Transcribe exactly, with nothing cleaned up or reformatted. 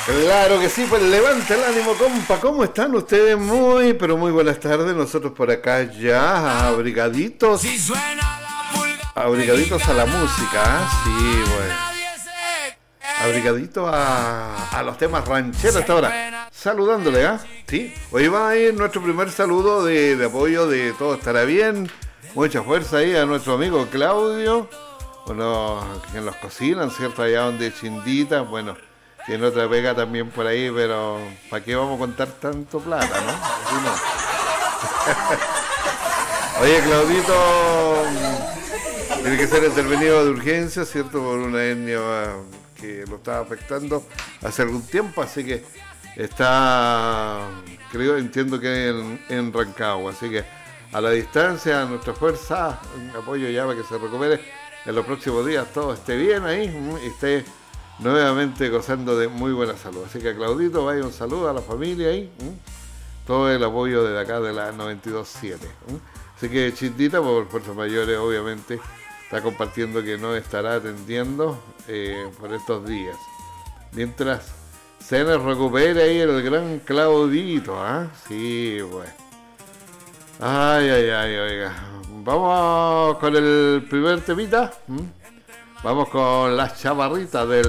Claro que sí, pues levanta el ánimo, compa. ¿Cómo están ustedes? Muy, pero muy buenas tardes. Nosotros por acá ya, abrigaditos. Abrigaditos a la música, ¿eh? Sí, bueno. Abrigaditos a, a los temas rancheros hasta ahora. Saludándole, ¿ah? ¿eh? Sí. Hoy va a ir nuestro primer saludo de, de apoyo de Todo Estará Bien. Mucha fuerza ahí a nuestro amigo Claudio. Bueno, quien los cocinan, ¿cierto? Allá donde Chindita, bueno. Tiene otra pega también por ahí, pero ¿para qué vamos a contar tanto plata, no? Así no. Oye, Claudito tiene que ser intervenido de urgencia, ¿cierto? Por una etnia que lo estaba afectando hace algún tiempo, así que está, creo, entiendo que en, en Rancagua, así que a la distancia, a nuestra fuerza, un apoyo ya para que se recupere en los próximos días, todo esté bien ahí y esté nuevamente gozando de muy buena salud. Así que a Claudito, vaya un saludo a la familia ahí. ¿eh? Todo el apoyo desde acá de la noventa y dos punto siete. ¿eh? Así que Chindita, por fuerzas mayores, obviamente, está compartiendo que no estará atendiendo eh, por estos días. Mientras se nos recupere ahí el gran Claudito. ¿eh? Sí, bueno. Ay, ay, ay, oiga. Vamos con el primer temita. ¿eh? Vamos con las chavarritas del